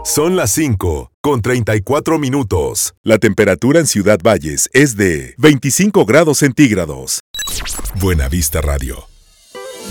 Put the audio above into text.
Son las 5:34. La temperatura en Ciudad Valles es de 25 grados centígrados. Buena Vista Radio.